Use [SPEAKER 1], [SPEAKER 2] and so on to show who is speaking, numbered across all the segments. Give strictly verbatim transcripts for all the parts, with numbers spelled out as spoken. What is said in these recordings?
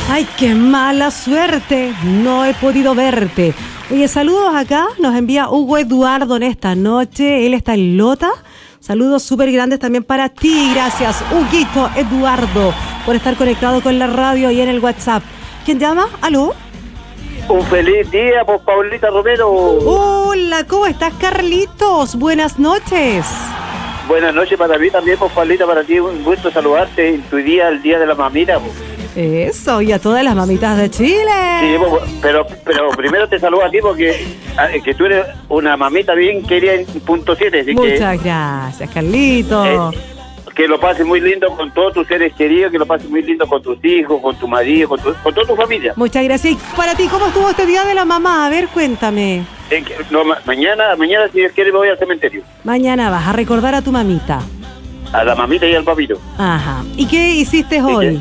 [SPEAKER 1] Ay, qué mala suerte, no he podido verte. Oye, saludos acá, nos envía Hugo Eduardo en esta noche, él está en Lota. Saludos súper grandes también para ti, gracias Huguito Eduardo por estar conectado con la radio y en el WhatsApp. ¿Quién llama? ¿Aló?
[SPEAKER 2] Un feliz día, pues, Paulita Romero.
[SPEAKER 1] Hola, ¿cómo estás, Carlitos? Buenas noches.
[SPEAKER 2] Buenas noches para mí también, pues, Paulita, para ti un gusto saludarte en tu día, el día de la mamita, pues.
[SPEAKER 1] Eso, y a todas las mamitas de Chile.
[SPEAKER 2] Sí, pues, pero pero primero te saludo a ti porque que tú eres una mamita bien querida en punto siete.
[SPEAKER 1] Muchas que, gracias, Carlito.
[SPEAKER 2] Eh, que lo pases muy lindo con todos tus seres queridos, que lo pases muy lindo con tus hijos, con tu marido, con, tu, con toda tu familia.
[SPEAKER 1] Muchas gracias. Y para ti, ¿cómo estuvo este día de la mamá? A ver, cuéntame.
[SPEAKER 2] Eh, no, ma- mañana, mañana, si Dios quiere, me voy al cementerio.
[SPEAKER 1] Mañana vas a recordar a tu mamita.
[SPEAKER 2] A la mamita y al papito.
[SPEAKER 1] Ajá. ¿Y qué hiciste hoy?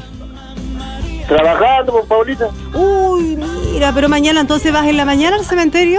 [SPEAKER 2] Trabajando, pues, Paulita.
[SPEAKER 1] Uy, mira, pero mañana entonces vas en la mañana al cementerio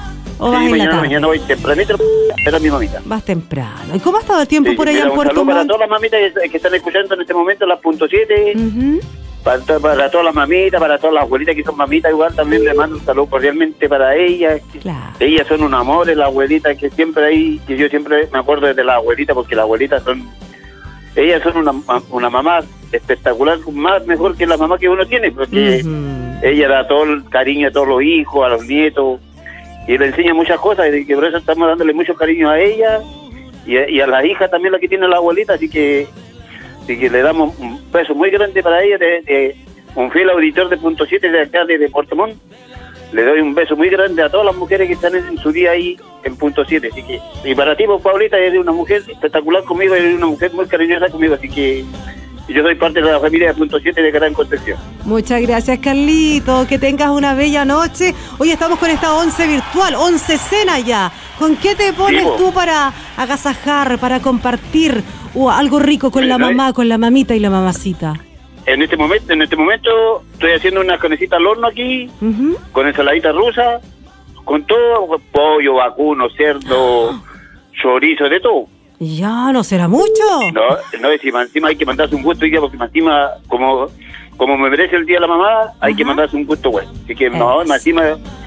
[SPEAKER 1] o
[SPEAKER 2] Sí,
[SPEAKER 1] vas en
[SPEAKER 2] mañana,
[SPEAKER 1] la tarde.
[SPEAKER 2] mañana voy tempranito a ver a mi mamita.
[SPEAKER 1] Vas temprano. ¿Y cómo ha estado el tiempo
[SPEAKER 2] Sí,
[SPEAKER 1] por allá
[SPEAKER 2] mira,
[SPEAKER 1] en
[SPEAKER 2] un
[SPEAKER 1] Puerto
[SPEAKER 2] saludo para
[SPEAKER 1] Montt?
[SPEAKER 2] todas las mamitas que, que están escuchando en este momento las punto siete,
[SPEAKER 1] Uh-huh.
[SPEAKER 2] para, to- para todas las mamitas, para todas las abuelitas que son mamitas, igual también le mando un saludo cordialmente para ellas.
[SPEAKER 1] Claro.
[SPEAKER 2] Ellas son un amor, las abuelitas que siempre hay, que yo siempre me acuerdo de las abuelitas, porque las abuelitas son, ellas son una, una mamá espectacular, más mejor que la mamá que uno tiene, porque
[SPEAKER 1] Uh-huh.
[SPEAKER 2] ella da todo el cariño a todos los hijos, a los nietos, y le enseña muchas cosas, y que por eso estamos dándole mucho cariño a ella, y a, y a las hijas también, la que tiene la abuelita, así que así que le damos un beso muy grande para ella, de, de un fiel auditor de punto siete de acá, de, de Puerto Montt. Le doy un beso muy grande a todas las mujeres que están en, en su día ahí en punto siete, así que, y para ti, pues, Paulita, eres una mujer espectacular conmigo, eres una mujer muy cariñosa conmigo, así que yo soy parte de la familia de punto siete de Gran Concepción.
[SPEAKER 1] Muchas gracias, Carlito. Que tengas una bella noche. Hoy estamos con esta once virtual, once cena ya. ¿Con qué te pones
[SPEAKER 2] Sí, po.
[SPEAKER 1] tú para agasajar, para compartir o algo rico con
[SPEAKER 2] Sí,
[SPEAKER 1] la
[SPEAKER 2] no hay-
[SPEAKER 1] mamá, con la mamita y la mamacita?
[SPEAKER 2] En este momento, en este momento estoy haciendo una carnecita al horno aquí,
[SPEAKER 1] Uh-huh.
[SPEAKER 2] con ensaladita rusa, con todo, pollo, vacuno, cerdo, chorizo, de todo.
[SPEAKER 1] Ya, ¿no será mucho?
[SPEAKER 2] No, no, es encima, encima hay que mandarse un gusto, porque encima, como, como me merece el día de la mamá, hay
[SPEAKER 1] Ajá.
[SPEAKER 2] que mandarse un gusto, güey. Así que, no,
[SPEAKER 1] Eso.
[SPEAKER 2] encima,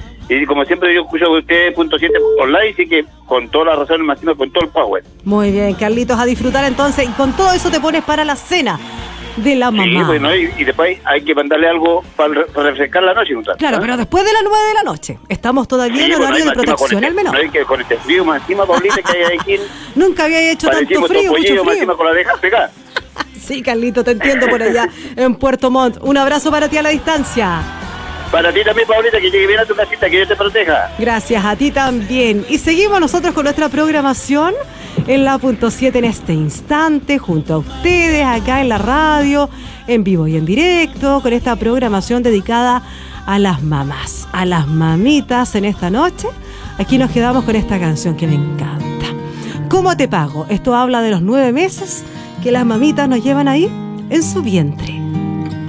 [SPEAKER 2] y como siempre yo escucho a usted, punto siete online, así que con toda la razón, encima, con todo el power.
[SPEAKER 1] Muy bien, Carlitos, a disfrutar entonces. Y con todo eso te pones para la cena de la
[SPEAKER 2] Sí,
[SPEAKER 1] mamá.
[SPEAKER 2] bueno, y, y después hay que mandarle algo para, re- para refrescar la noche, un rato,
[SPEAKER 1] Claro,
[SPEAKER 2] ¿ah?
[SPEAKER 1] pero después de las nueve de la noche. Estamos todavía
[SPEAKER 2] Sí,
[SPEAKER 1] en
[SPEAKER 2] bueno,
[SPEAKER 1] horario
[SPEAKER 2] y
[SPEAKER 1] de
[SPEAKER 2] encima con
[SPEAKER 1] protección
[SPEAKER 2] este-
[SPEAKER 1] al menor.
[SPEAKER 2] No hay que con este frío, más encima, Paulita, que hay aquí,
[SPEAKER 1] Nunca había hecho tanto
[SPEAKER 2] parecimos
[SPEAKER 1] frío, mucho
[SPEAKER 2] topollillo, más
[SPEAKER 1] frío.
[SPEAKER 2] encima con la oreja pegada.
[SPEAKER 1] Sí, Carlito, te entiendo por allá en Puerto Montt. Un abrazo para ti a la distancia.
[SPEAKER 2] Para ti también, Paulita, que llegue bien a tu casita, que Dios te proteja.
[SPEAKER 1] Gracias a ti también. Y seguimos nosotros con nuestra programación en la punto siete en este instante, junto a ustedes, acá en la radio, en vivo y en directo, con esta programación dedicada a las mamás, a las mamitas en esta noche. Aquí nos quedamos con esta canción que me encanta. ¿Cómo te pago? Esto habla de los nueve meses que las mamitas nos llevan ahí en su vientre.